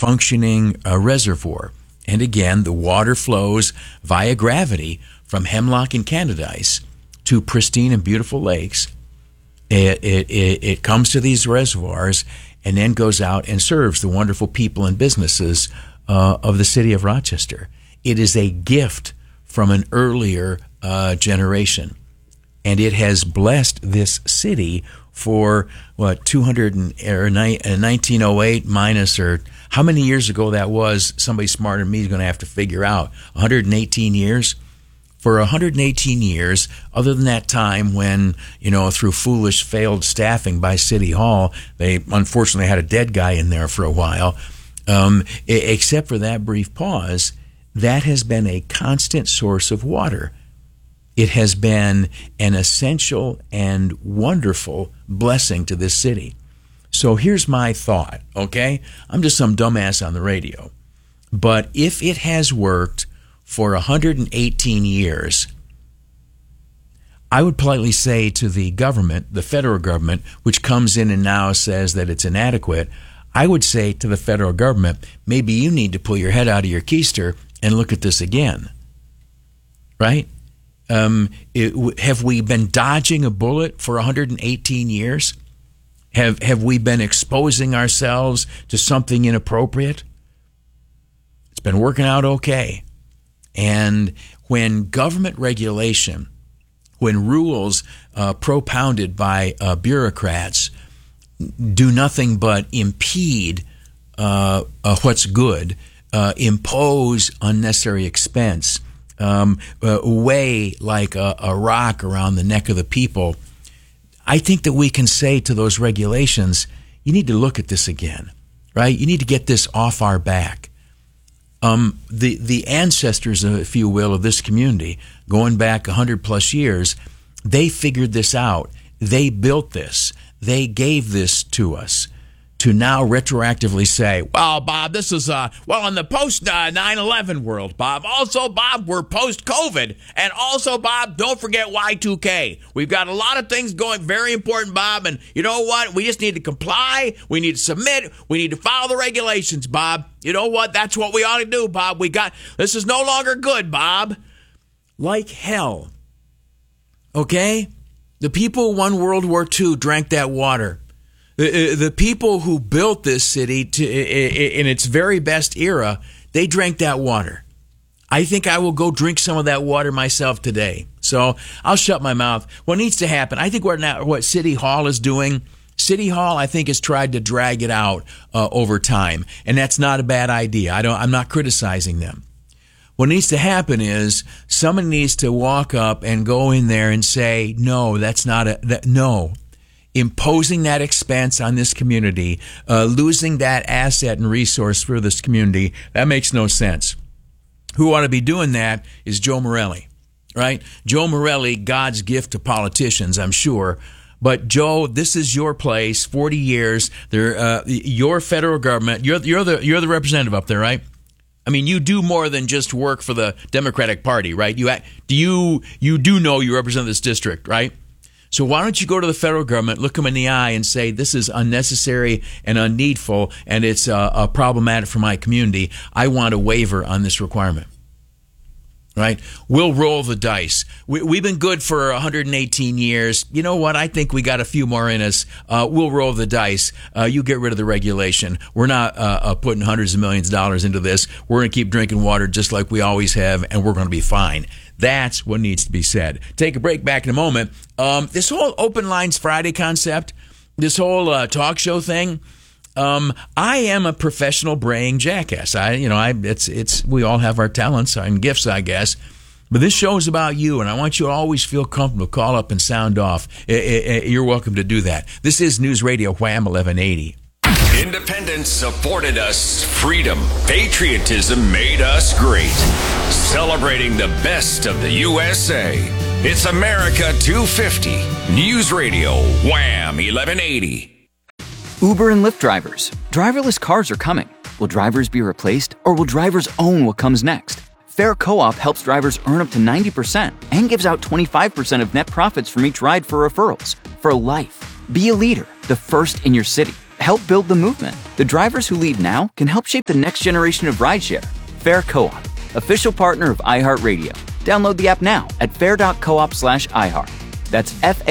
functioning reservoir. And again, the water flows via gravity from Hemlock and Canadice to pristine and beautiful lakes. It comes to these reservoirs and then goes out and serves the wonderful people and businesses of the city of Rochester. It is a gift from an earlier generation, and it has blessed this city for 1908 minus, or how many years ago that was. Somebody smarter than me is going to have to figure out. 118 years. For 118 years, other than that time when, through foolish failed staffing by City Hall, they unfortunately had a dead guy in there for a while, except for that brief pause, that has been a constant source of water. It has been an essential and wonderful blessing to this city. So here's my thought, okay? I'm just some dumbass on the radio. But if it has worked for 118 years, I would politely say to the government, the federal government, which comes in and now says that it's inadequate, I would say to the federal government, maybe you need to pull your head out of your keister and look at this again, right? Have we been dodging a bullet for 118 years? Have we been exposing ourselves to something inappropriate? It's been working out okay. And when government regulation, when rules propounded by bureaucrats do nothing but impede what's good, impose unnecessary expense, weigh like a rock around the neck of the people, I think that we can say to those regulations, you need to look at this again, right? You need to get this off our back. The ancestors, if you will, of this community, going back 100 plus years, they figured this out. They built this. They gave this to us. To now retroactively say, well, Bob, this is, in the post 9/11 world, Bob. Also, Bob, we're post-COVID. And also, Bob, don't forget Y2K. We've got a lot of things going, very important, Bob. And you know what? We just need to comply. We need to submit. We need to follow the regulations, Bob. You know what? That's what we ought to do, Bob. This is no longer good, Bob. Like hell. Okay? The people who won World War II drank that water. The people who built this city in its very best era, they drank that water. I think I will go drink some of that water myself today. So I'll shut my mouth. What needs to happen, I think what City Hall is doing, City Hall, I think, has tried to drag it out over time. And that's not a bad idea. I'm not criticizing them. What needs to happen is someone needs to walk up and go in there and say, no, that's not no. Imposing that expense on this community, losing that asset and resource for this community, that makes no sense. Who ought to be doing that is Joe Morelli, right? Joe Morelli, God's gift to politicians, I'm sure. But Joe, this is your place. 40 years. Your federal government. You're the representative up there, right? I mean, you do more than just work for the Democratic Party, right? You do know you represent this district, right? So why don't you go to the federal government, look them in the eye, and say, this is unnecessary and unneedful, and it's problematic for my community. I want a waiver on this requirement. Right? We'll roll the dice. We've been good for 118 years. You know what? I think we got a few more in us. We'll roll the dice. You get rid of the regulation. We're not putting hundreds of millions of dollars into this. We're going to keep drinking water just like we always have, and we're going to be fine. That's what needs to be said. Take a break. Back in a moment. This whole Open Lines Friday concept, this whole talk show thing, I am a professional braying jackass. We all have our talents and gifts, I guess. But this show is about you, and I want you to always feel comfortable. Call up and sound off. You're welcome to do that. This is News Radio Wham 1180. Independence supported us. Freedom, patriotism made us great. Celebrating the best of the USA. It's America 250. News Radio Wham 1180. Uber and Lyft drivers. Driverless cars are coming. Will drivers be replaced, or will drivers own what comes next? Fair Co-op helps drivers earn up to 90% and gives out 25% of net profits from each ride for referrals. For life. Be a leader, the first in your city. help build the movement. The drivers who lead now can help shape the next generation of rideshare. Fair Co-op, official partner of iHeartRadio. Download the app now at fair.coop/iHeart. That's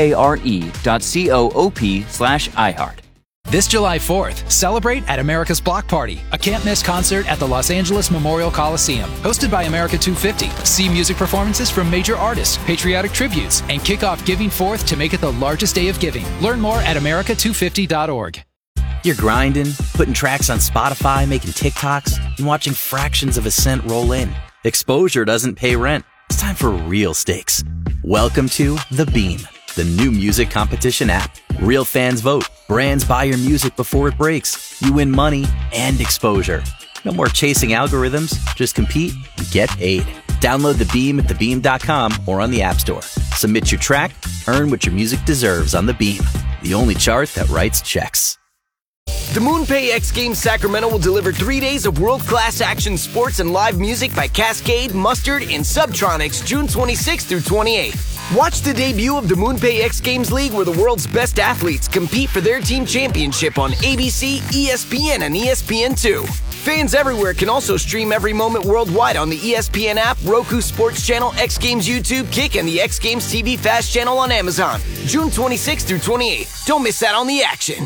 FARE.coop/iHeart. This July 4th, celebrate at America's Block Party, a can't-miss concert at the Los Angeles Memorial Coliseum. Hosted by America 250. See music performances from major artists, patriotic tributes, and kick off Giving Forth to make it the largest day of giving. Learn more at america250.org. You're grinding, putting tracks on Spotify, making TikToks, and watching fractions of a cent roll in. Exposure doesn't pay rent. It's time for real stakes. Welcome to The Beam, the new music competition app. Real fans vote. Brands buy your music before it breaks. You win money and exposure. No more chasing algorithms. Just compete and get paid. Download The Beam at thebeam.com or on the App Store. Submit your track. Earn what your music deserves on The Beam, the only chart that writes checks. The MoonPay X Games Sacramento will deliver 3 days of world-class action sports and live music by Cascade, Mustard, and Subtronics June 26th through 28th. Watch the debut of the MoonPay X Games League where the world's best athletes compete for their team championship on ABC, ESPN, and ESPN2. Fans everywhere can also stream every moment worldwide on the ESPN app, Roku Sports Channel, X Games YouTube, Kick, and the X Games TV Fast Channel on Amazon. June 26th through 28th. Don't miss out on the action.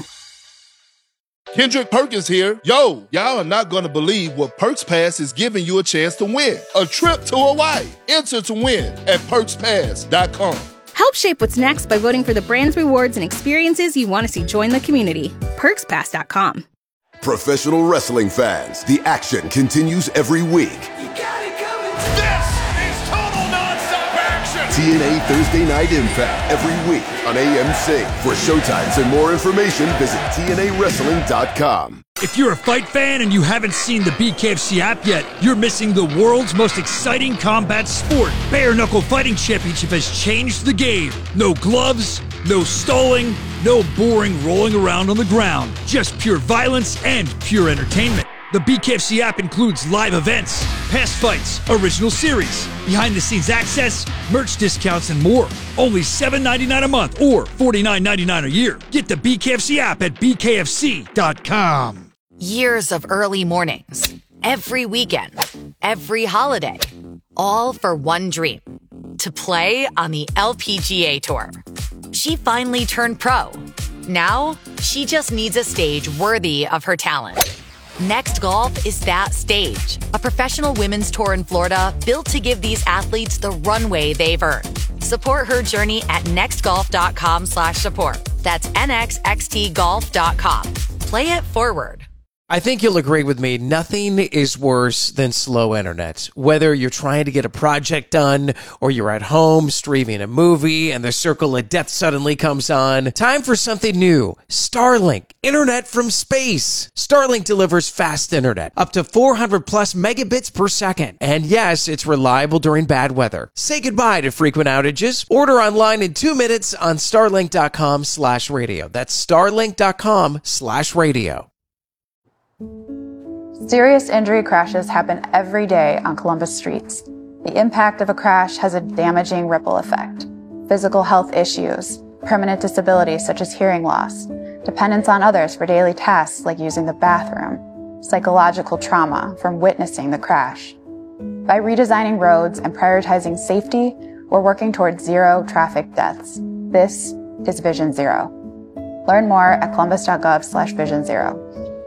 Kendrick Perkins here. Yo, y'all are not going to believe what Perks Pass is giving you a chance to win. A trip to Hawaii. Enter to win at PerksPass.com. Help shape what's next by voting for the brands, rewards, and experiences you want to see join the community. PerksPass.com. Professional wrestling fans, the action continues every week. You got it coming. This is total nonstop action. TNA Thursday Night Impact every week on AMC. For showtimes and more information, visit TNAWrestling.com. If you're a fight fan and you haven't seen the BKFC app yet, you're missing the world's most exciting combat sport. Bare Knuckle Fighting Championship has changed the game. No gloves, no stalling, no boring rolling around on the ground. Just pure violence and pure entertainment. The BKFC app includes live events, past fights, original series, behind-the-scenes access, merch discounts, and more. Only $7.99 a month or $49.99 a year. Get the BKFC app at bkfc.com. Years of early mornings, every weekend, every holiday, all for one dream, to play on the LPGA Tour. She finally turned pro. Now, she just needs a stage worthy of her talent. Next Golf is that stage, a professional women's tour in Florida built to give these athletes the runway they've earned. Support her journey at nextgolf.com/support. That's nxxtgolf.com. Play it forward. I think you'll agree with me, nothing is worse than slow internet. Whether you're trying to get a project done or you're at home streaming a movie and the circle of death suddenly comes on, time for something new. Starlink, internet from space. Starlink delivers fast internet, up to 400 plus megabits per second. And yes, it's reliable during bad weather. Say goodbye to frequent outages. Order online in 2 minutes on starlink.com/radio. That's starlink.com/radio. Serious injury crashes happen every day on Columbus streets. The impact of a crash has a damaging ripple effect. Physical health issues, permanent disabilities such as hearing loss, dependence on others for daily tasks like using the bathroom, psychological trauma from witnessing the crash. By redesigning roads and prioritizing safety, we're working towards zero traffic deaths. This is Vision Zero. Learn more at columbus.gov/Vision Zero.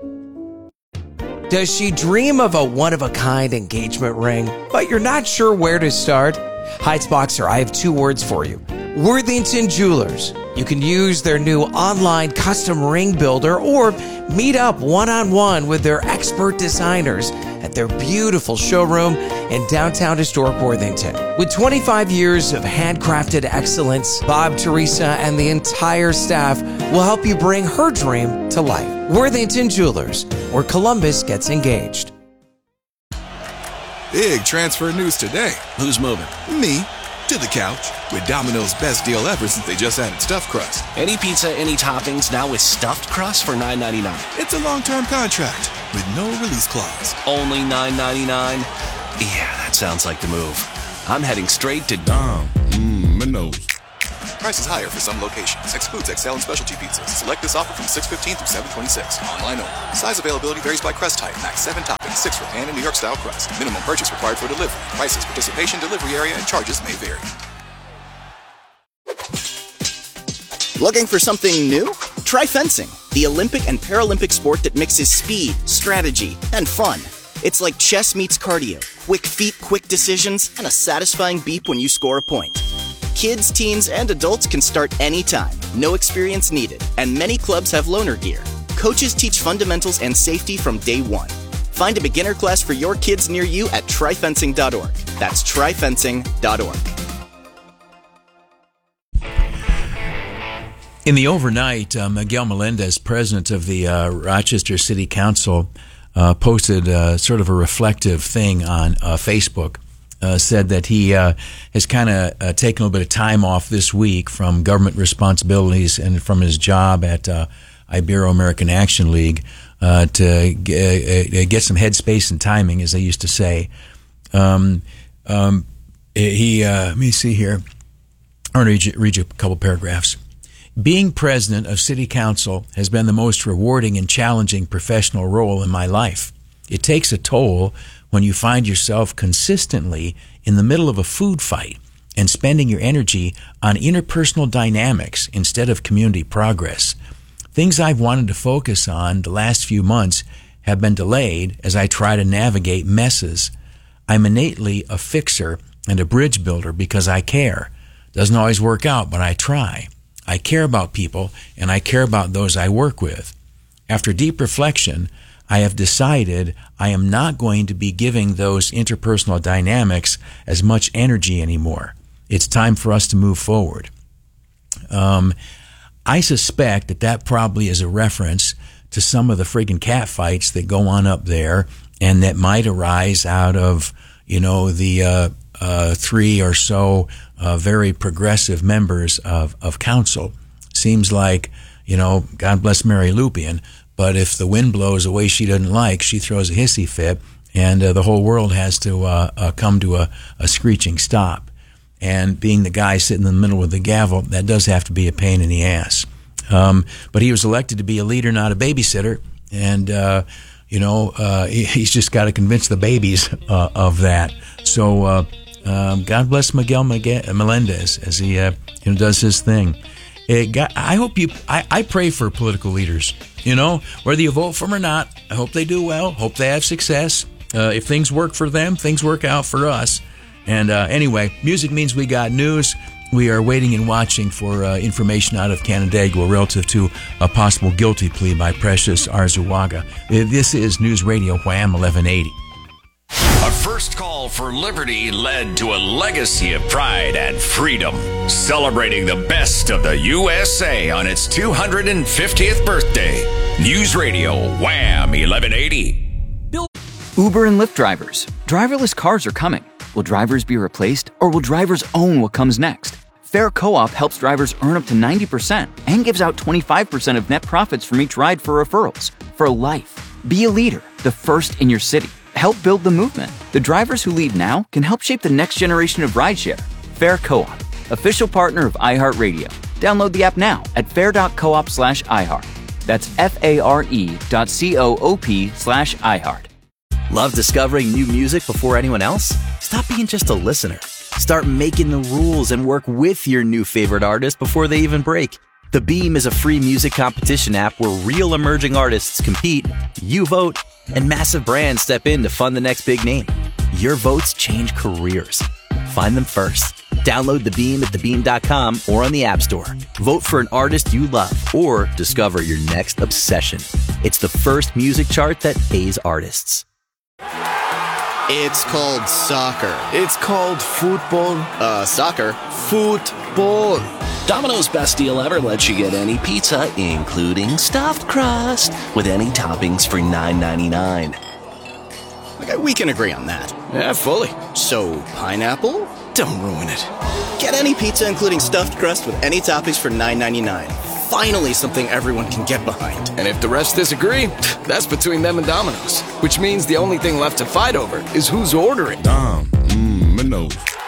Does she dream of a one-of-a-kind engagement ring, but you're not sure where to start? Heights Boxer, I have 2 words for you. Worthington Jewelers. You can use their new online custom ring builder or meet up one-on-one with their expert designers at their beautiful showroom in downtown historic Worthington. With 25 years of handcrafted excellence, Bob, Teresa, and the entire staff will help you bring her dream to life. Worthington Jewelers, where Columbus gets engaged. Big transfer news today. Who's moving? Me. To the couch. With Domino's best deal ever since they just added stuffed crust. Any pizza, any toppings, now with stuffed crust for $9.99. It's a long-term contract with no release clause. Only $9.99? Yeah, that sounds like the move. I'm heading straight to Domino's. Prices higher for some locations. Excludes XL and specialty pizzas. Select this offer from 6/15 through 7/26. Online only. Size availability varies by crust type. Max 7 toppings, 6 for pan and New York style crust. Minimum purchase required for delivery. Prices, participation, delivery area, and charges may vary. Looking for something new? Try fencing, the Olympic and Paralympic sport that mixes speed, strategy, and fun. It's like chess meets cardio. Quick feet, quick decisions, and a satisfying beep when you score a point. Kids, teens, and adults can start anytime. No experience needed, and many clubs have loaner gear. Coaches teach fundamentals and safety from day one. Find a beginner class for your kids near you at tryfencing.org. That's tryfencing.org. In the overnight, Miguel Melendez, president of the Rochester City Council, posted sort of a reflective thing on Facebook. Said that he has kind of taken a little bit of time off this week from government responsibilities and from his job at Ibero-American Action League to get some headspace and timing, as they used to say. Let me see here. I want to read you a couple paragraphs. Being president of City Council has been the most rewarding and challenging professional role in my life. It takes a toll when you find yourself consistently in the middle of a food fight and spending your energy on interpersonal dynamics instead of community progress. Things I've wanted to focus on the last few months have been delayed as I try to navigate messes. I'm innately a fixer and a bridge builder because I care. Doesn't always work out, but I try. I care about people, and I care about those I work with. After deep reflection, I have decided I am not going to be giving those interpersonal dynamics as much energy anymore. It's time for us to move forward. I suspect that probably is a reference to some of the friggin' cat fights that go on up there and that might arise out of, the 3 or so very progressive members of council. Seems like, God bless Mary Lupian, but if the wind blows a way she doesn't like, she throws a hissy fit, and the whole world has to come to a screeching stop. And being the guy sitting in the middle with the gavel, that does have to be a pain in the ass. But he was elected to be a leader, not a babysitter, and he's just got to convince the babies of that. So God bless Miguel Melendez as he does his thing. I pray for political leaders. Whether you vote for them or not, I hope they do well. Hope they have success. If things work for them, things work out for us. And anyway, music means we got news. We are waiting and watching for information out of Canandaigua relative to a possible guilty plea by Precious Arzuaga. This is News Radio Wham 1180. A first call for liberty led to a legacy of pride and freedom, celebrating the best of the USA on its 250th birthday. News Radio Wham 1180. Uber and Lyft drivers. Driverless cars are coming. Will drivers be replaced, or will drivers own what comes next? Fair Co-op helps drivers earn up to 90% and gives out 25% of net profits from each ride for referrals. For life. Be a leader, the first in your city. Help build the movement. The drivers who lead now can help shape the next generation of rideshare. Fair Co-op, official partner of iHeartRadio. Download the app now at fair.coop/iHeart. That's FARE.coop/iHeart. Love discovering new music before anyone else? Stop being just a listener. Start making the rules and work with your new favorite artist before they even break. The Beam is a free music competition app where real emerging artists compete, you vote, and massive brands step in to fund the next big name. Your votes change careers. Find them first. Download The Beam at thebeam.com or on the App Store. Vote for an artist you love or discover your next obsession. It's the first music chart that pays artists. It's called soccer. It's called football. Soccer. Football. Domino's Best Deal Ever lets you get any pizza, including stuffed crust, with any toppings for $9.99. Okay, we can agree on that. Yeah, fully. So, pineapple? Don't ruin it. Get any pizza, including stuffed crust, with any toppings for $9.99. Finally, something everyone can get behind. And if the rest disagree, that's between them and Domino's. Which means the only thing left to fight over is who's ordering. Domino's.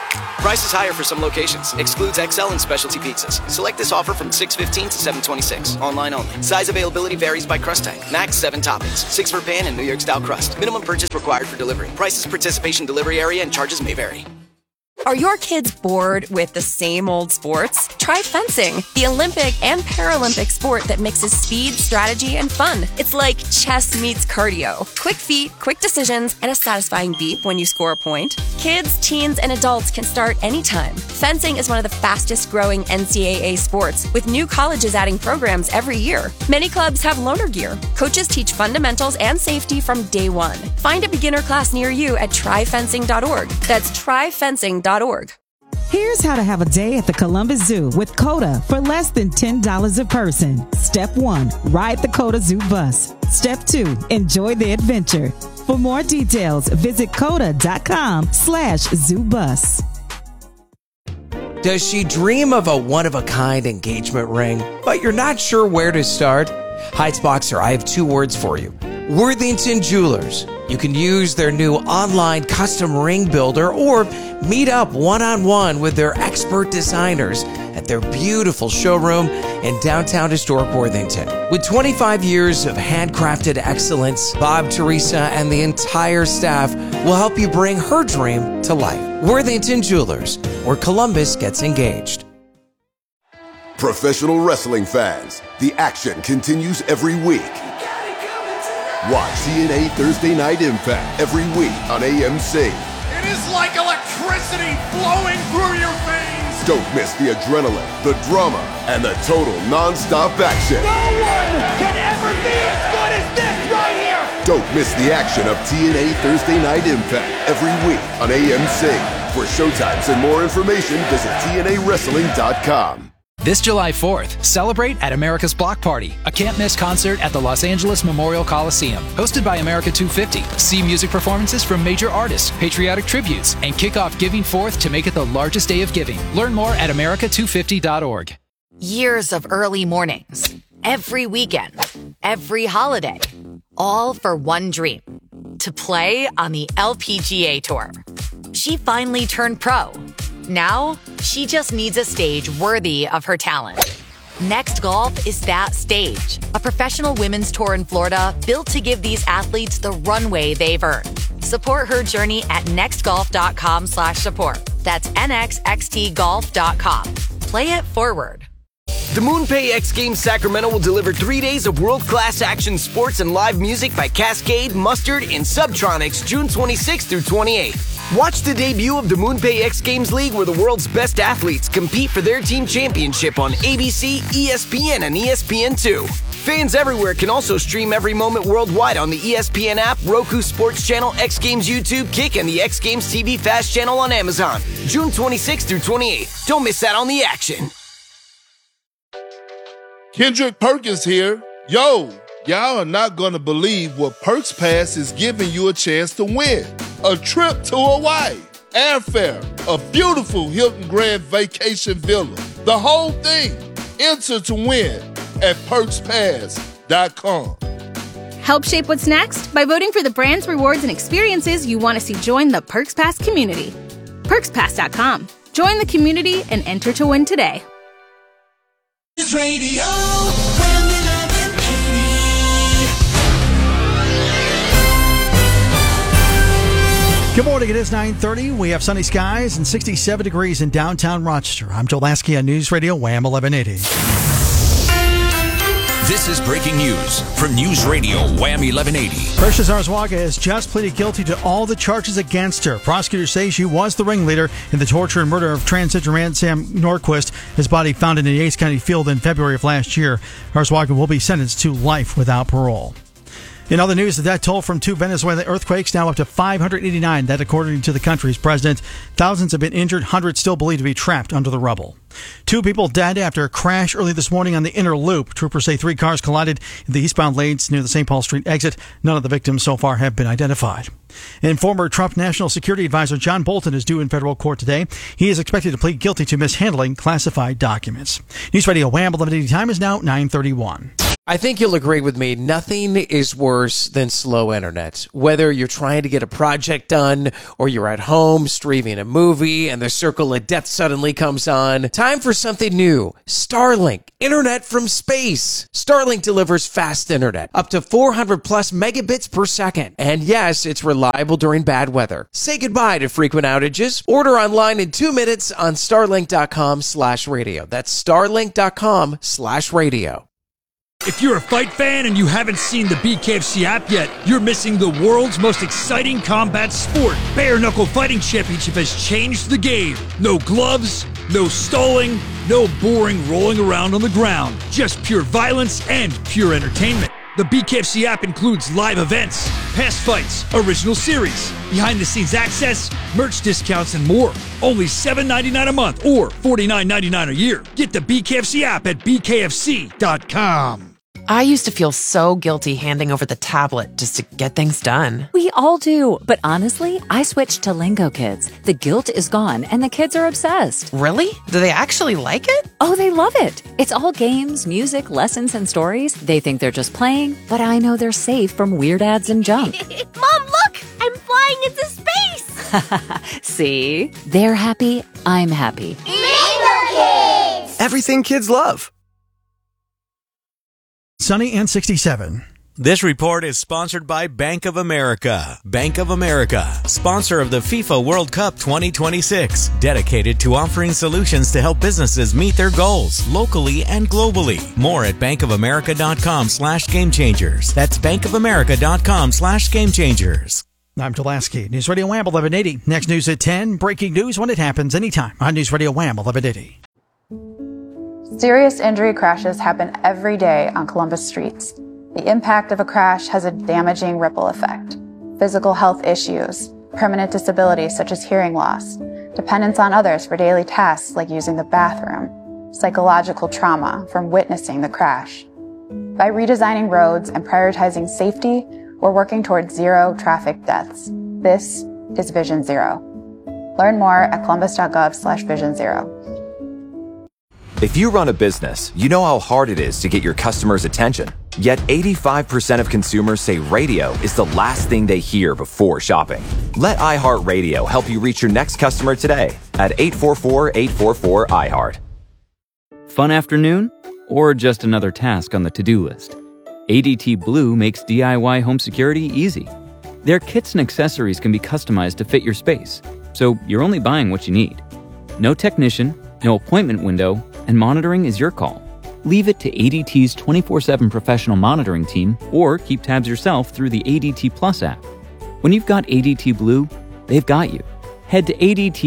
Price is higher for some locations. Excludes XL and specialty pizzas. Select this offer from 6/15 to 7/26. Online only. Size availability varies by crust type. Max 7 toppings. 6 for pan and New York style crust. Minimum purchase required for delivery. Prices, participation, delivery area, and charges may vary. Are your kids bored with the same old sports? Try fencing, the Olympic and Paralympic sport that mixes speed, strategy, and fun. It's like chess meets cardio. Quick feet, quick decisions, and a satisfying beep when you score a point. Kids, teens, and adults can start anytime. Fencing is one of the fastest growing NCAA sports, with new colleges adding programs every year. Many clubs have loaner gear. Coaches teach fundamentals and safety from day one. Find a beginner class near you at tryfencing.org. That's tryfencing.org. Here's how to have a day at the Columbus Zoo with COTA for less than $10 a person. Step 1, ride the COTA Zoo bus. Step 2, enjoy the adventure. For more details, visit COTA.com/zoobus. Does she dream of a one-of-a-kind engagement ring, but you're not sure where to start? Heightsboxer, I have 2 words for you. Worthington Jewelers. You can use their new online custom ring builder or meet up one-on-one with their expert designers at their beautiful showroom in downtown historic Worthington. With 25 years of handcrafted excellence, Bob, Teresa, and the entire staff will help you bring her dream to life. Worthington Jewelers, where Columbus gets engaged. Professional wrestling fans, the action continues every week. Watch TNA Thursday Night Impact every week on AMC. It is like electricity flowing through your veins. Don't miss the adrenaline, the drama, and the total non-stop action. No one can ever be as good as this right here. Don't miss the action of TNA Thursday Night Impact every week on AMC. For showtimes and more information, visit TNAWrestling.com. This July 4th, celebrate at America's Block Party, a can't-miss concert at the Los Angeles Memorial Coliseum. Hosted by America 250. See music performances from major artists, patriotic tributes, and kick off Giving Forth to make it the largest day of giving. Learn more at america250.org. Years of early mornings, every weekend, every holiday, all for one dream, to play on the LPGA Tour. She finally turned pro. Now, she just needs a stage worthy of her talent. Next Golf is that stage. A professional women's tour in Florida built to give these athletes the runway they've earned. Support her journey at nextgolf.com/support. That's nxxtgolf.com. Play it forward. The MoonPay X Games Sacramento will deliver 3 days of world-class action sports and live music by Cascade, Mustard, and Subtronics June 26th through 28th. Watch the debut of the MoonPay X Games League, where the world's best athletes compete for their team championship on ABC, ESPN, and ESPN2. Fans everywhere can also stream every moment worldwide on the ESPN app, Roku Sports Channel, X Games YouTube, Kick, and the X Games TV Fast channel on Amazon. June 26th through 28th. Don't miss out on the action. Kendrick Perkins here. Yo, y'all are not going to believe what Perks Pass is giving you a chance to win. A trip to Hawaii, airfare, a beautiful Hilton Grand Vacation Villa. The whole thing. Enter to win at PerksPass.com. Help shape what's next by voting for the brands, rewards, and experiences you want to see join the Perks Pass community. PerksPass.com. Join the community and enter to win today. Radio. Good morning. It is 9:30. We have sunny skies and 67 degrees in downtown Rochester. I'm Joel Lasky on News Radio Wham 1180. This is breaking news from News Radio Wham 1180. Precious Arzwaga has just pleaded guilty to all the charges against her. Prosecutors say she was the ringleader in the torture and murder of transgender man Sam Norquist. His body found in a Yates County field in February of last year. Arzwaga will be sentenced to life without parole. In other news, the death toll from 2 Venezuelan earthquakes now up to 589. That according to the country's president. Thousands have been injured, hundreds still believed to be trapped under the rubble. 2 people dead after a crash early this morning on the inner loop. Troopers say 3 cars collided in the eastbound lanes near the St. Paul Street exit. None of the victims so far have been identified. And former Trump National Security Advisor John Bolton is due in federal court today. He is expected to plead guilty to mishandling classified documents. News Radio Wham 1180 time is now 9:31. I think you'll agree with me. Nothing is worse than slow internet. Whether you're trying to get a project done or you're at home streaming a movie and the circle of death suddenly comes on. Time for something new. Starlink. Internet from space. Starlink delivers fast internet. Up to 400 plus megabits per second. And yes, it's reliable during bad weather. Say goodbye to frequent outages. Order online in 2 minutes on starlink.com/radio. That's starlink.com/radio. If you're a fight fan and you haven't seen the BKFC app yet, you're missing the world's most exciting combat sport. Bare Knuckle Fighting Championship has changed the game. No gloves, no stalling, no boring rolling around on the ground. Just pure violence and pure entertainment. The BKFC app includes live events, past fights, original series, behind-the-scenes access, merch discounts, and more. Only $7.99 a month or $49.99 a year. Get the BKFC app at bkfc.com. I used to feel so guilty handing over the tablet just to get things done. We all do, but honestly, I switched to Lingo Kids. The guilt is gone, and the kids are obsessed. Really? Do they actually like it? Oh, they love it. It's all games, music, lessons, and stories. They think they're just playing, but I know they're safe from weird ads and junk. Mom, look! I'm flying into space! See? They're happy, I'm happy. Lingo Kids! Everything kids love. Sunny and 67. This report is sponsored by Bank of America. Bank of America, sponsor of the FIFA World Cup 2026, dedicated to offering solutions to help businesses meet their goals locally and globally. More at bankofamerica.com/gamechangers. That's bankofamerica.com/gamechangers. I'm Dulaski. News Radio Wham 1180. Next news at 10. Breaking news when it happens anytime on News Radio Wham 1180. Serious injury crashes happen every day on Columbus streets. The impact of a crash has a damaging ripple effect. Physical health issues, permanent disabilities such as hearing loss, dependence on others for daily tasks like using the bathroom, psychological trauma from witnessing the crash. By redesigning roads and prioritizing safety, we're working towards zero traffic deaths. This is Vision Zero. Learn more at columbus.gov/Vision Zero. If you run a business, you know how hard it is to get your customers' attention. Yet 85% of consumers say radio is the last thing they hear before shopping. Let iHeartRadio help you reach your next customer today at 844-844-iHeart. Fun afternoon? Or just another task on the to-do list? ADT Blue makes DIY home security easy. Their kits and accessories can be customized to fit your space, so you're only buying what you need. No technician, no appointment window, and monitoring is your call. Leave it to ADT's 24/7 professional monitoring team or keep tabs yourself through the ADT Plus app. When you've got ADT Blue, they've got you. Head to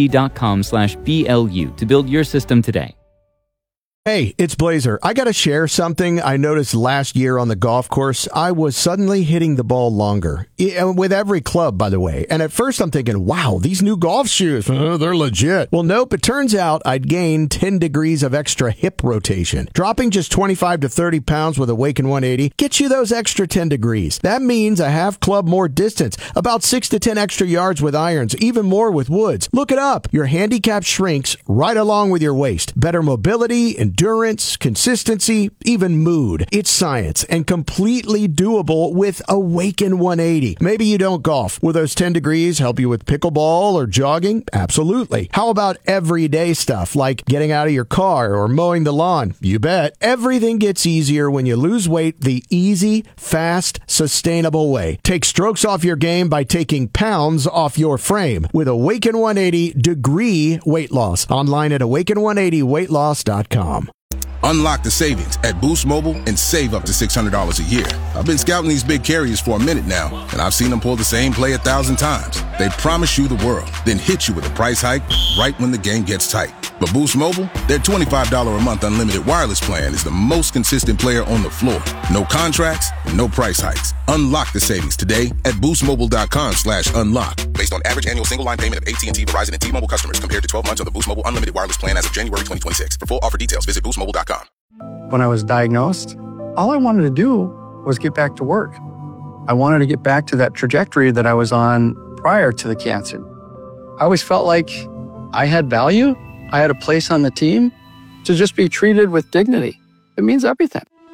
ADT.com/BLU to build your system today. Hey, it's Blazer. I got to share something I noticed last year on the golf course. I was suddenly hitting the ball longer. With every club, by the way. And at first I'm thinking, wow, these new golf shoes, they're legit. Well, nope. It turns out I'd gained 10 degrees of extra hip rotation. Dropping just 25 to 30 pounds with Awaken 180 gets you those extra 10 degrees. That means a half club more distance, about 6 to 10 extra yards with irons, even more with woods. Look it up. Your handicap shrinks right along with your waist. Better mobility, endurance, consistency, even mood. It's science and completely doable with Awaken 180. Maybe you don't golf. Will those 10 degrees help you with pickleball or jogging? Absolutely. How about everyday stuff like getting out of your car or mowing the lawn? You bet. Everything gets easier when you lose weight the easy, fast, sustainable way. Take strokes off your game by taking pounds off your frame with Awaken 180 Degree Weight Loss. Online at awaken180weightloss.com. Unlock the savings at Boost Mobile and save up to $600 a year. I've been scouting these big carriers for a minute now, and I've seen them pull the same play 1,000 times. They promise you the world, then hit you with a price hike right when the game gets tight. But Boost Mobile, their $25 a month unlimited wireless plan is the most consistent player on the floor. No contracts, no price hikes. Unlock the savings today at boostmobile.com/unlock. Based on average annual single line payment of AT&T, Verizon, and T-Mobile customers compared to 12 months on the Boost Mobile unlimited wireless plan as of January 2026. For full offer details, visit boostmobile.com. When I was diagnosed, all I wanted to do was get back to work. I wanted to get back to that trajectory that I was on prior to the cancer. I always felt like I had value. I had a place on the team. To just be treated with dignity, it means everything.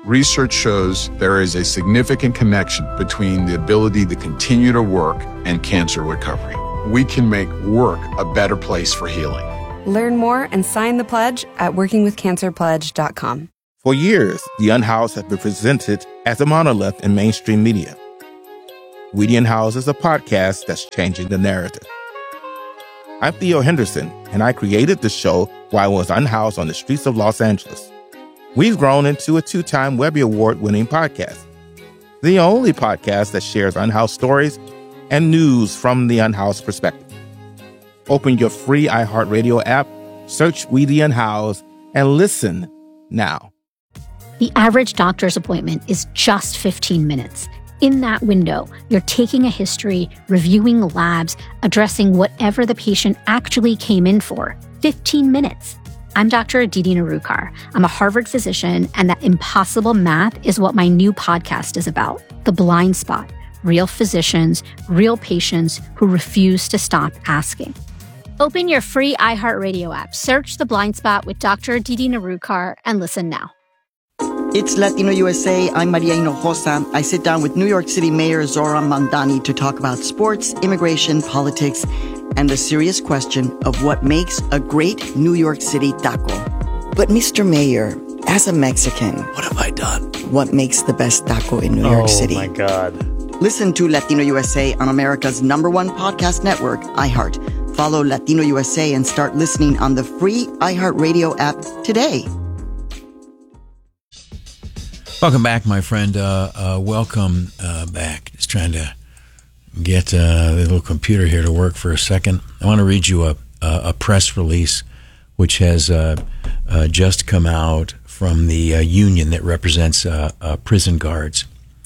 research shows there is a significant connection between the ability to continue to work and cancer recovery. We can make work a better place for healing. Learn more and sign the pledge at workingwithcancerpledge.com. For years, The Unhoused has been presented as a monolith in mainstream media. We The Unhoused is a podcast that's changing the narrative. I'm Theo Henderson, and I created the show while I was unhoused on the streets of Los Angeles. We've grown into a 2-time Webby Award-winning podcast, the only podcast that shares unhoused stories and news from the unhoused perspective. Open your free iHeartRadio app, search We The Unhoused, and listen now. The average doctor's appointment is just 15 minutes. In that window, you're taking a history, reviewing labs, addressing whatever the patient actually came in for. 15 minutes. I'm Dr. Aditi Narukar. I'm a Harvard physician, and that impossible math is what my new podcast is about. The Blind Spot. Real physicians, real patients who refuse to stop asking. Open your free iHeartRadio app, search The Blind Spot with Dr. Aditi Narukar, and listen now. It's Latino USA. I'm Maria Hinojosa. I sit down with New York City Mayor Zohran Mamdani to talk about sports, immigration, politics, and the serious question of what makes a great New York City taco. But Mr. Mayor, as a Mexican, what have I done? What makes the best taco in New York City? Oh, my God. Listen to Latino USA on America's #1 podcast network, iHeart. Follow Latino USA and start listening on the free iHeartRadio app today. Welcome back, my friend. Welcome back. Just trying to get the little computer here to work for a second. I want to read you a press release which has just come out from the union that represents prison guards.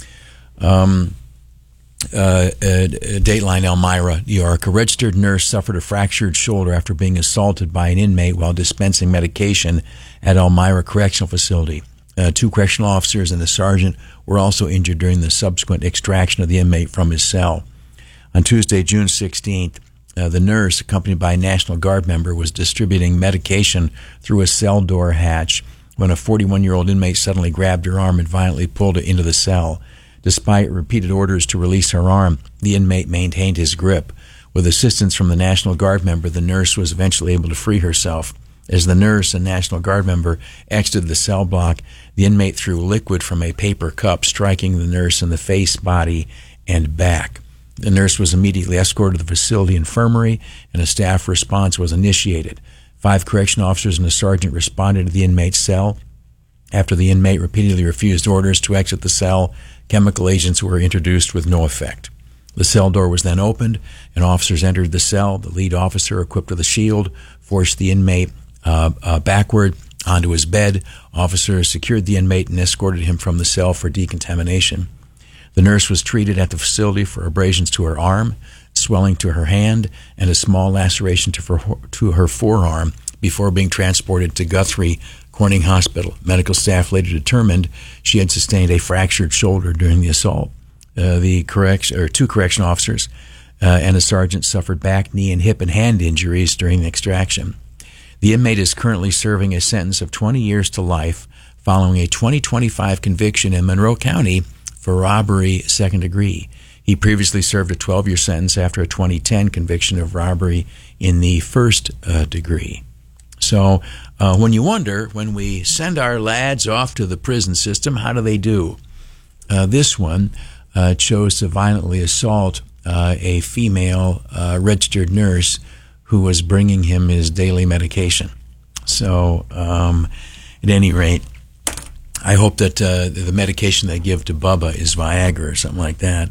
Dateline Elmira, New York. A registered nurse suffered a fractured shoulder after being assaulted by an inmate while dispensing medication at Elmira Correctional Facility. 2 correctional officers and a sergeant were also injured during the subsequent extraction of the inmate from his cell. On Tuesday, June 16th, the nurse, accompanied by a National Guard member, was distributing medication through a cell door hatch when a 41-year-old inmate suddenly grabbed her arm and violently pulled her into the cell. Despite repeated orders to release her arm, the inmate maintained his grip. With assistance from the National Guard member, the nurse was eventually able to free herself. As the nurse and National Guard member exited the cell block, the inmate threw liquid from a paper cup, striking the nurse in the face, body, and back. The nurse was immediately escorted to the facility infirmary, and a staff response was initiated. 5 correctional officers and a sergeant responded to the inmate's cell. After the inmate repeatedly refused orders to exit the cell, chemical agents were introduced with no effect. The cell door was then opened, and officers entered the cell. The lead officer, equipped with a shield, forced the inmate backward onto his bed. Officers secured the inmate and escorted him from the cell for decontamination. The nurse was treated at the facility for abrasions to her arm, swelling to her hand, and a small laceration to her forearm before being transported to Guthrie Corning Hospital. Medical staff later determined she had sustained a fractured shoulder during the assault. 2 correction officers and a sergeant suffered back, knee, and hip and hand injuries during the extraction. The inmate is currently serving a sentence of 20 years to life following a 2025 conviction in Monroe County for robbery 2nd degree. He previously served a 12-year sentence after a 2010 conviction of robbery in the 1st degree. So when you wonder, when we send our lads off to the prison system, how do they do? This one chose to violently assault a female registered nurse who was bringing him his daily medication. So at any rate, I hope that the medication they give to Bubba is Viagra or something like that.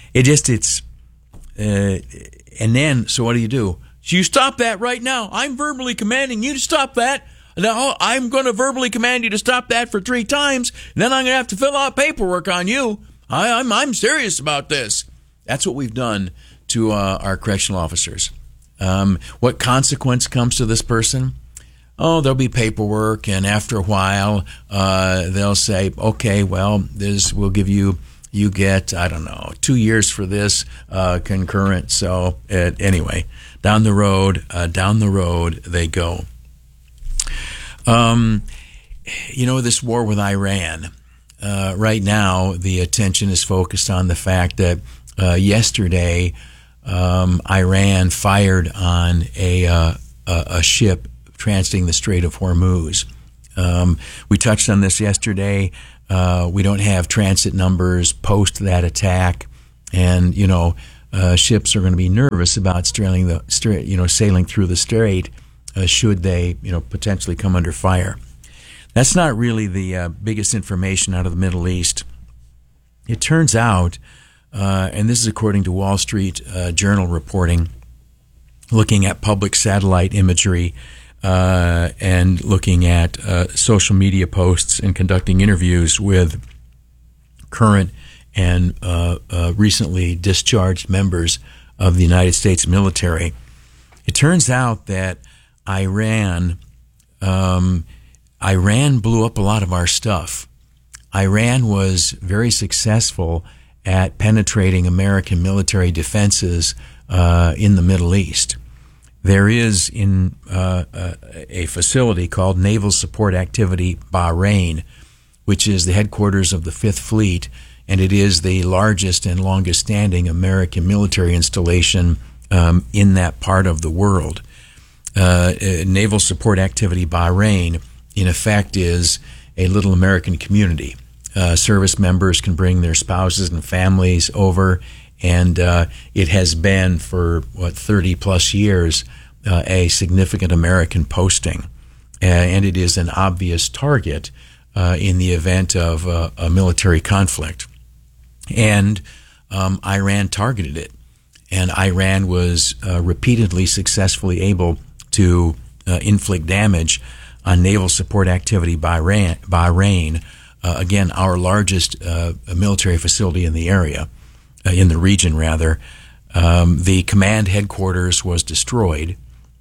And then, so what do? So you stop that right now. I'm verbally commanding you to stop that. Now I'm going to verbally command you to stop that for 3 times, and then I'm going to have to fill out paperwork on you. I'm serious about this. That's what we've done to our correctional officers. What consequence comes to this person? Oh, there'll be paperwork, and after a while, they'll say, okay, well, we'll give you get, 2 years for this concurrent. So anyway, down the road they go. This war with Iran, right now the attention is focused on the fact that yesterday Iran fired on a ship transiting the Strait of Hormuz. We touched on this yesterday. We don't have transit numbers post that attack, and ships are going to be nervous about sailing through the strait should they potentially come under fire. That's not really the biggest information out of the Middle East. It turns out, and this is according to Wall Street Journal reporting, looking at public satellite imagery and looking at social media posts and conducting interviews with current and recently discharged members of the United States military. It turns out that Iran blew up a lot of our stuff. Iran was very successful at penetrating American military defenses in the Middle East. There is in a facility called Naval Support Activity Bahrain, which is the headquarters of the Fifth Fleet, and it is the largest and longest standing American military installation in that part of the world. Naval Support Activity Bahrain, in effect, is a little American community. Service members can bring their spouses and families over, and it has been for 30 plus years a significant American posting, and it is an obvious target in the event of a military conflict. And Iran targeted it, and Iran was repeatedly successfully able to inflict damage on Naval Support Activity Bahrain, again, our largest military facility in the area, in the region rather. The command headquarters was destroyed.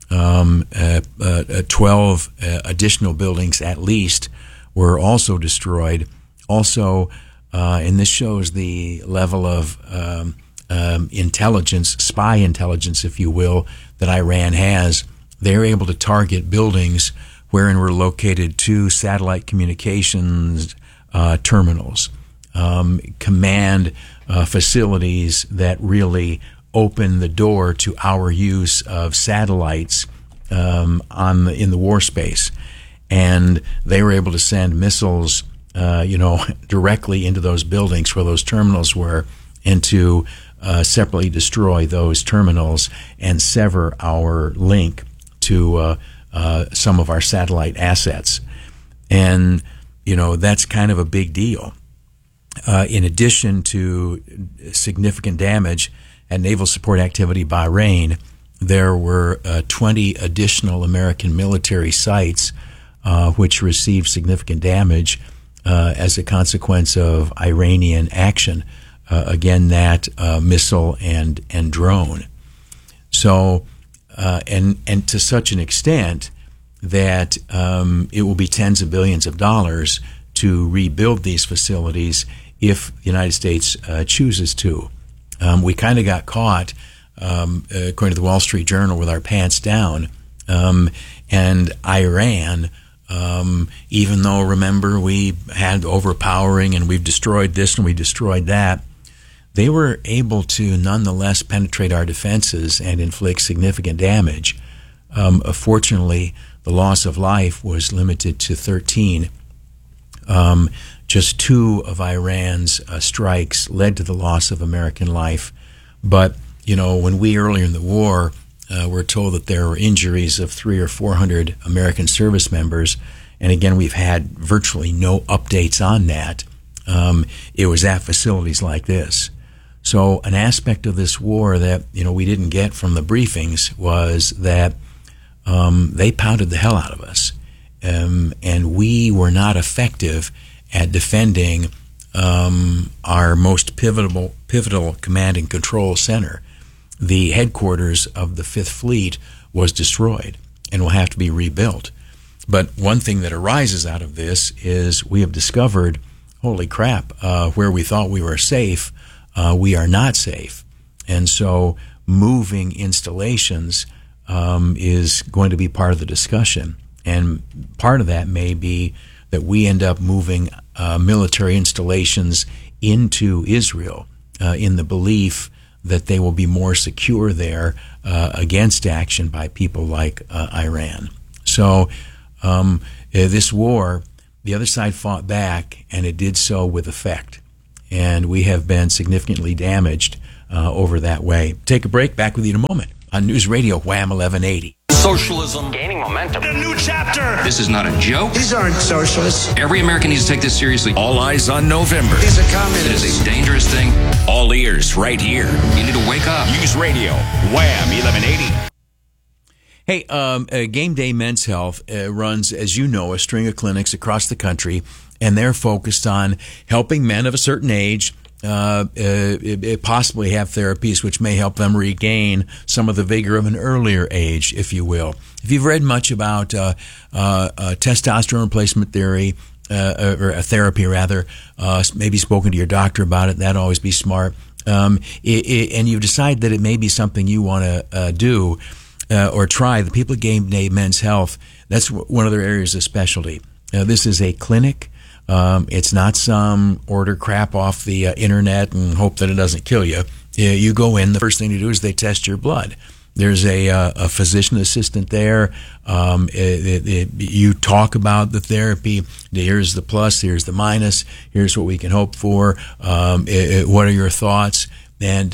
12 additional buildings at least were also destroyed. Also, and this shows the level of intelligence, spy intelligence, if you will, that Iran has. They're able to target buildings wherein were located 2 satellite communications terminals, command facilities that really open the door to our use of satellites in the war space. And they were able to send missiles directly into those buildings where those terminals were, and to separately destroy those terminals and sever our link to some of our satellite assets. And, that's kind of a big deal. In addition to significant damage at Naval Support Activity Bahrain, there were 20 additional American military sites which received significant damage as a consequence of Iranian action, again, that missile and drone. So, and to such an extent that it will be tens of billions of dollars to rebuild these facilities if the United States chooses to. We kind of got caught, according to the Wall Street Journal, with our pants down. And Iran, even though, remember, we had overpowering and we've destroyed this and we destroyed that, they were able to nonetheless penetrate our defenses and inflict significant damage. Fortunately, the loss of life was limited to 13. Just 2 of Iran's strikes led to the loss of American life. But, when we earlier in the war were told that there were injuries of 300 or 400 American service members, and again, we've had virtually no updates on that, it was at facilities like this. So an aspect of this war that, we didn't get from the briefings was that they pounded the hell out of us. And we were not effective at defending our most pivotal command and control center. The headquarters of the Fifth Fleet was destroyed and will have to be rebuilt. But one thing that arises out of this is we have discovered, holy crap, where we thought we were safe, we are not safe. And so moving installations is going to be part of the discussion. And part of that may be that we end up moving military installations into Israel in the belief that they will be more secure there against action by people like Iran. So this war, the other side fought back, and it did so with effect. And we have been significantly damaged over that way. Take a break. Back with you in a moment on News Radio Wham 1180. Socialism gaining momentum. A new chapter. This is not a joke. These aren't socialists. Every American needs to take this seriously. All eyes on November. These are communists. It is a dangerous thing. All ears right here. You need to wake up. News Radio Wham 1180. Hey, Game Day Men's Health runs, as you know, a string of clinics across the country, and they're focused on helping men of a certain age possibly have therapies which may help them regain some of the vigor of an earlier age, if you will. If you've read much about testosterone replacement theory, or therapy rather, maybe spoken to your doctor about it, that'd always be smart, and you've decided that it may be something you want to do or try, the people at Game Day Men's Health, that's one of their areas of specialty. This is a clinic. It's not some order crap off the internet and hope that it doesn't kill you. You go in, the first thing to do is they test your blood. There's a physician assistant there. You talk about the therapy. Here's the plus, here's the minus, here's what we can hope for. What are your thoughts? And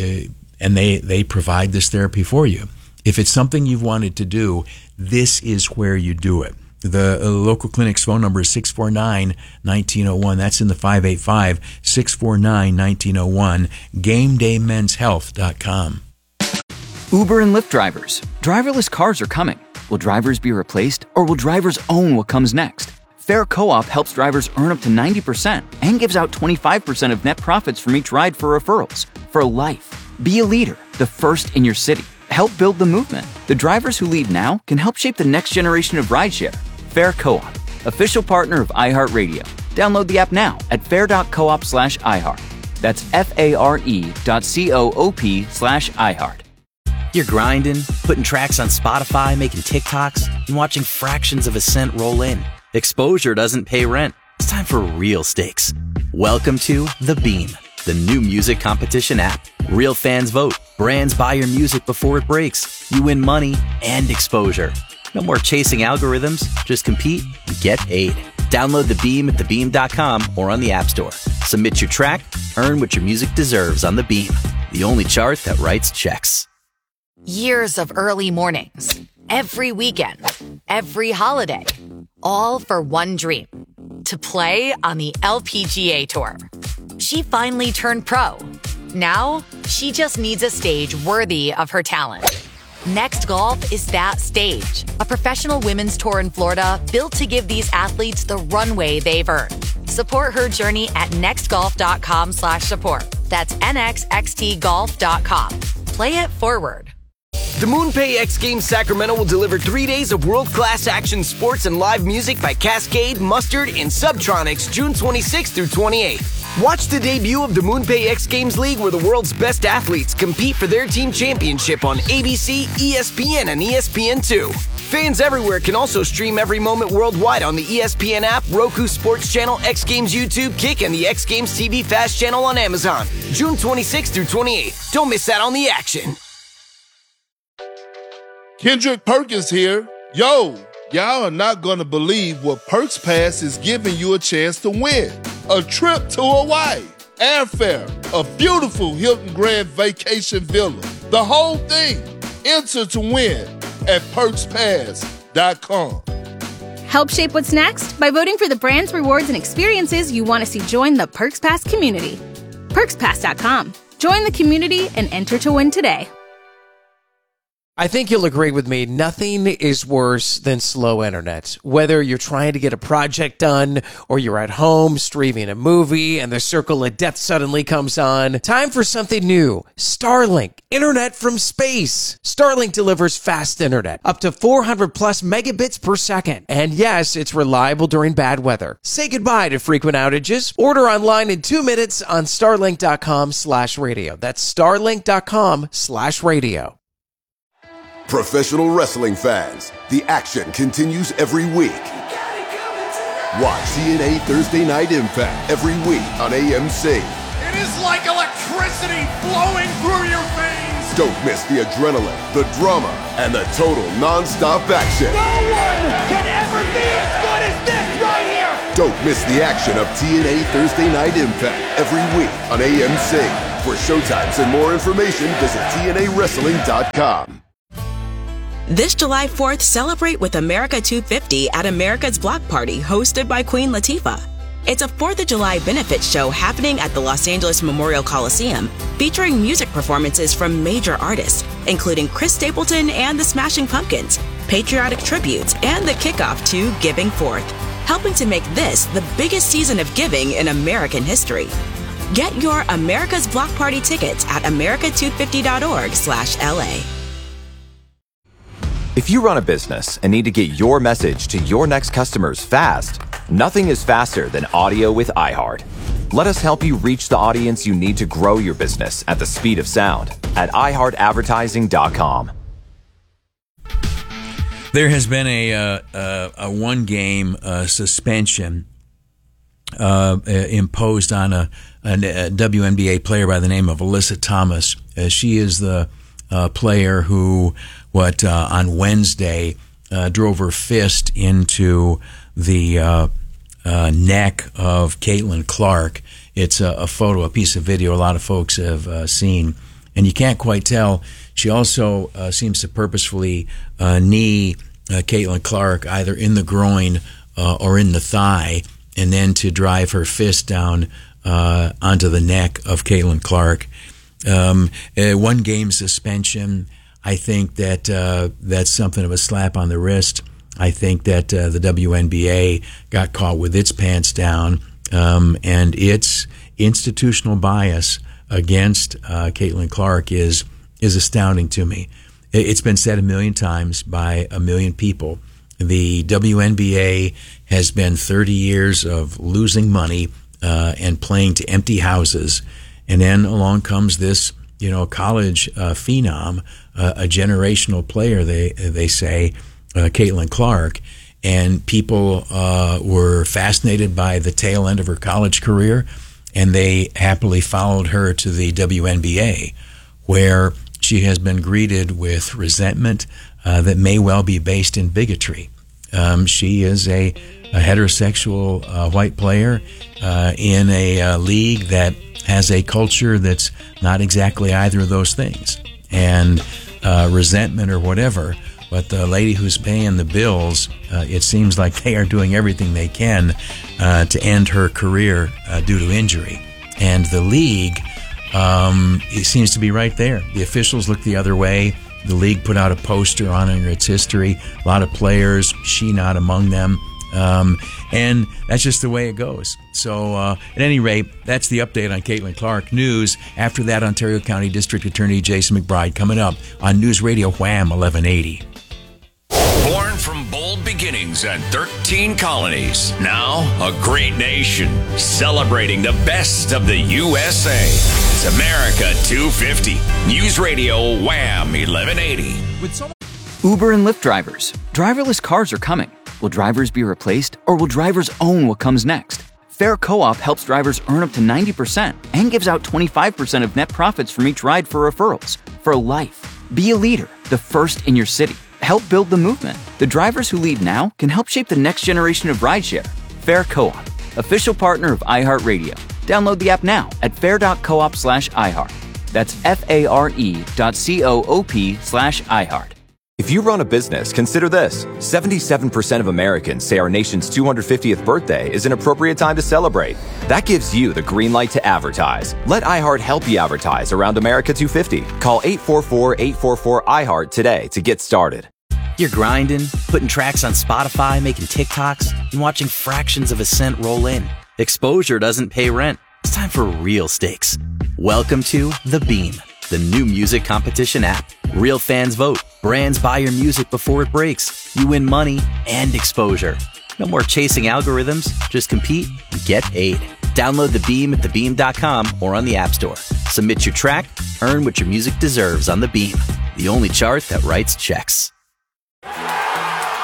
they provide this therapy for you. If it's something you've wanted to do, this is where you do it. The local clinic's phone number is 649-1901. That's in the 585, 649-1901, GameDayMen'sHealth.com. Uber and Lyft drivers. Driverless cars are coming. Will drivers be replaced, or will drivers own what comes next? Fair Co-op helps drivers earn up to 90% and gives out 25% of net profits from each ride for referrals. For life. Be a leader, the first in your city. Help build the movement. The drivers who lead now can help shape the next generation of rideshare. Fair Co-op, official partner of iHeartRadio. Download the app now at fair.coop/iHeart. That's FARE.coop/iHeart. You're grinding, putting tracks on Spotify, making TikToks, and watching fractions of a cent roll in. Exposure doesn't pay rent. It's time for real stakes. Welcome to The Beam, the new music competition app. Real fans vote. Brands buy your music before it breaks. You win money and exposure. No more chasing algorithms. Just compete and get paid. Download The Beam at thebeam.com or on the App Store. Submit your track, earn what your music deserves on The Beam, the only chart that writes checks. Years of early mornings, every weekend, every holiday, all for one dream, to play on the LPGA Tour. She finally turned pro. Now, she just needs a stage worthy of her talent. Next Golf is that stage, a professional women's tour in Florida built to give these athletes the runway they've earned. Support her journey at nextgolf.com/support. That's nxxtgolf.com. Play it forward. The MoonPay X Games Sacramento will deliver 3 days of world-class action sports and live music by Cascade, Mustard, and Subtronics June 26th through 28th. Watch the debut of the MoonPay X Games League, where the world's best athletes compete for their team championship on ABC, ESPN, and ESPN2. Fans everywhere can also stream every moment worldwide on the ESPN app, Roku Sports Channel, X Games YouTube, Kick, and the X Games TV Fast Channel on Amazon. June 26th through 28th. Don't miss out on the action. Kendrick Perkins here. Yo, y'all are not gonna believe what Perks Pass is giving you a chance to win. A trip to Hawaii, airfare, a beautiful Hilton Grand Vacation Villa, the whole thing. Enter to win at PerksPass.com. Help shape what's next by voting for the brands, rewards, and experiences you want to see join the Perks Pass community. PerksPass.com. Join the community and enter to win today. I think you'll agree with me, nothing is worse than slow internet. Whether you're trying to get a project done or you're at home streaming a movie and the circle of death suddenly comes on, time for something new. Starlink, internet from space. Starlink delivers fast internet, up to 400 plus megabits per second. And yes, it's reliable during bad weather. Say goodbye to frequent outages. Order online in 2 minutes on starlink.com/radio. That's starlink.com/radio. Professional wrestling fans, the action continues every week. Watch TNA Thursday Night Impact every week on AMC. It is like electricity flowing through your veins. Don't miss the adrenaline, the drama, and the total non-stop action. No one can ever be as good as this right here. Don't miss the action of TNA Thursday Night Impact every week on AMC. For showtimes and more information, visit TNAWrestling.com. This July 4th, celebrate with America 250 at America's Block Party, hosted by Queen Latifah. It's a 4th of July benefit show happening at the Los Angeles Memorial Coliseum, featuring music performances from major artists, including Chris Stapleton and the Smashing Pumpkins, patriotic tributes, and the kickoff to Giving Forth, helping to make this the biggest season of giving in American history. Get your America's Block Party tickets at america250.org/LA. If you run a business and need to get your message to your next customers fast, nothing is faster than audio with iHeart. Let us help you reach the audience you need to grow your business at the speed of sound at iHeartAdvertising.com. There has been a one-game suspension imposed on a WNBA player by the name of Alyssa Thomas. She is the player who, on Wednesday, drove her fist into the neck of Caitlin Clark. It's a photo, a piece of video a lot of folks have seen, and you can't quite tell. She also seems to purposefully knee Caitlin Clark either in the groin or in the thigh, and then to drive her fist down onto the neck of Caitlin Clark. One game suspension. I think that that's something of a slap on the wrist. I think that the WNBA got caught with its pants down, and its institutional bias against Caitlin Clark is astounding to me. It's been said a million times by a million people. The WNBA has been 30 years of losing money and playing to empty houses, and then along comes this, college phenom, a generational player. They say, Caitlin Clark, and people were fascinated by the tail end of her college career, and they happily followed her to the WNBA, where she has been greeted with resentment that may well be based in bigotry. She is a heterosexual white player in a league that has a culture that's not exactly either of those things, and resentment or whatever. But the lady who's paying the bills, it seems like they are doing everything they can to end her career due to injury. And the league, it seems to be right there. The officials look the other way. The league put out a poster honoring its history. A lot of players, she not among them. And that's just the way it goes. So at any rate, that's the update on Caitlin Clark. News after that, Ontario County District Attorney Jason McBride coming up on News Radio Wham 1180. Born from bold beginnings and 13 colonies. Now a great nation celebrating the best of the USA. It's America 250. News Radio Wham 1180. Uber and Lyft drivers. Driverless cars are coming. Will drivers be replaced, or will drivers own what comes next? Fair Co-op helps drivers earn up to 90% and gives out 25% of net profits from each ride for referrals. For life. Be a leader, the first in your city. Help build the movement. The drivers who lead now can help shape the next generation of rideshare. Fair Co-op, official partner of iHeartRadio. Download the app now at fair.coop/iHeart. That's FARE.coop/iHeart. If you run a business, consider this. 77% of Americans say our nation's 250th birthday is an appropriate time to celebrate. That gives you the green light to advertise. Let iHeart help you advertise around America 250. Call 844-844-iHeart today to get started. You're grinding, putting tracks on Spotify, making TikToks, and watching fractions of a cent roll in. Exposure doesn't pay rent. It's time for real stakes. Welcome to The Beam, the new music competition app. Real fans vote. Brands buy your music before it breaks. You win money and exposure. No more chasing algorithms. Just compete and get paid. Download The Beam at thebeam.com or on the App Store. Submit your track. Earn what your music deserves on The Beam, the only chart that writes checks.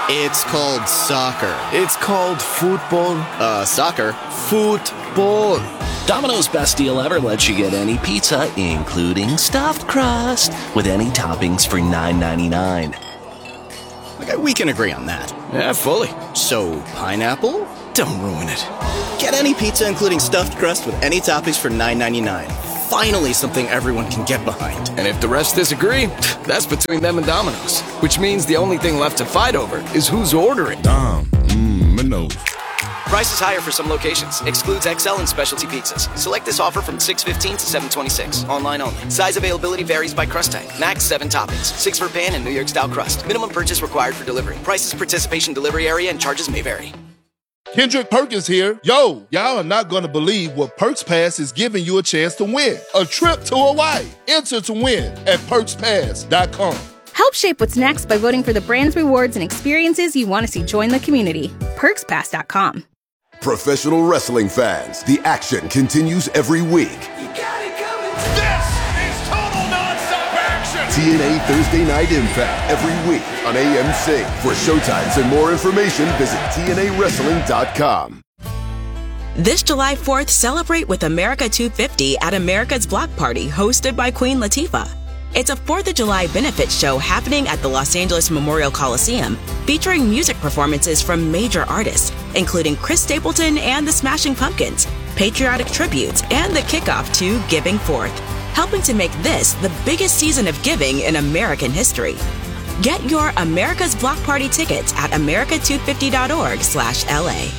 It's called soccer. It's called football. Soccer. Football. Domino's best deal ever lets you get any pizza, including stuffed crust, with any toppings for $9.99. Okay, we can agree on that. Yeah, fully. So, pineapple? Don't ruin it. Get any pizza, including stuffed crust, with any toppings for $9.99. Finally, something everyone can get behind. And if the rest disagree, that's between them and Domino's. Which means the only thing left to fight over is who's ordering. Domino's. Price is higher for some locations. Excludes XL and specialty pizzas. Select this offer from 6/15 to 7/26. Online only. Size availability varies by crust type. Max 7 toppings. 6 for pan and New York style crust. Minimum purchase required for delivery. Prices, participation, delivery area, and charges may vary. Kendrick Perkins here. Yo, y'all are not going to believe what Perks Pass is giving you a chance to win. A trip to Hawaii. Enter to win at PerksPass.com. Help shape what's next by voting for the brands, rewards, and experiences you want to see join the community. PerksPass.com. Professional wrestling fans, the action continues every week. This is total nonstop action. TNA Thursday Night Impact every week on AMC. For showtimes and more information, visit TNAWrestling.com. This July 4th, celebrate with America 250 at America's Block Party, hosted by Queen Latifah. It's a 4th of July benefit show happening at the Los Angeles Memorial Coliseum, featuring music performances from major artists, including Chris Stapleton and the Smashing Pumpkins, patriotic tributes, and the kickoff to Giving Forth, helping to make this the biggest season of giving in American history. Get your America's Block Party tickets at america250.org/LA.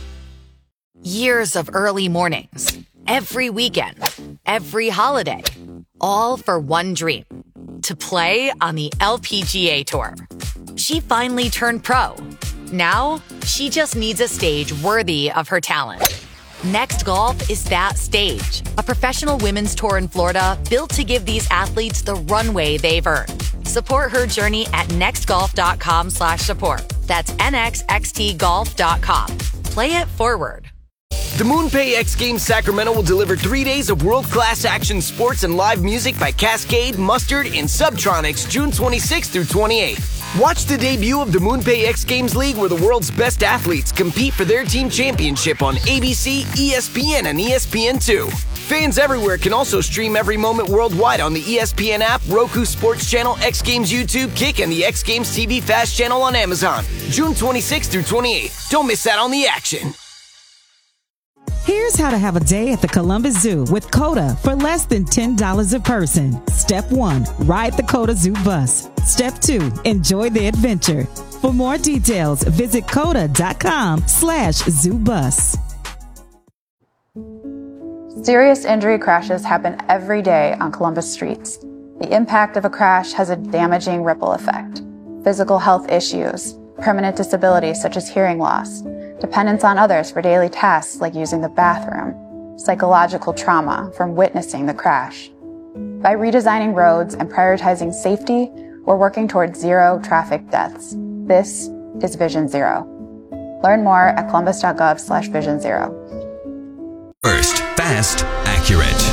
Years of early mornings, every weekend, every holiday, all for one dream, to play on the LPGA Tour. She finally turned pro. Now, she just needs a stage worthy of her talent. Next Golf is that stage, a professional women's tour in Florida built to give these athletes the runway they've earned. Support her journey at nextgolf.com/support. That's nxxtgolf.com. Play it forward. The MoonPay X Games Sacramento will deliver 3 days of world-class action sports and live music by Cascade, Mustard, and Subtronics June 26th through 28th. Watch the debut of the MoonPay X Games League, where the world's best athletes compete for their team championship on ABC, ESPN, and ESPN2. Fans everywhere can also stream every moment worldwide on the ESPN app, Roku Sports Channel, X Games YouTube, Kick, and the X Games TV Fast Channel on Amazon. June 26th through 28th. Don't miss out on the action. Here's how to have a day at the Columbus Zoo with COTA for less than $10 a person. Step 1, ride the COTA Zoo bus. Step 2, enjoy the adventure. For more details, visit COTA.com/ZooBus. Serious injury crashes happen every day on Columbus streets. The impact of a crash has a damaging ripple effect. Physical health issues, permanent disabilities such as hearing loss, dependence on others for daily tasks like using the bathroom, psychological trauma from witnessing the crash. By redesigning roads and prioritizing safety, we're working towards zero traffic deaths. This is Vision Zero. Learn more at columbus.gov/vision0. First, fast, accurate.